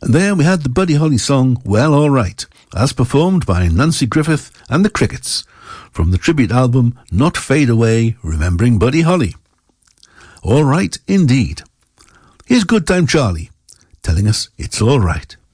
And there we had the Buddy Holly song, Well All Right, as performed by Nancy Griffith and the Crickets, from the tribute album Not Fade Away, Remembering Buddy Holly. All right, indeed. Here's Good Time Charlie, telling us it's all right.